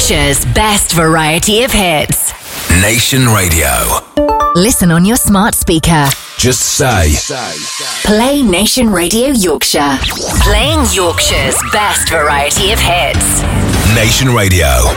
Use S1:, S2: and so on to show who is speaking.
S1: Yorkshire's best variety of hits.
S2: Nation Radio.
S1: Listen on your smart speaker.
S2: Just say,
S1: Play Nation Radio Yorkshire. Playing Yorkshire's best variety of hits.
S2: Nation Radio.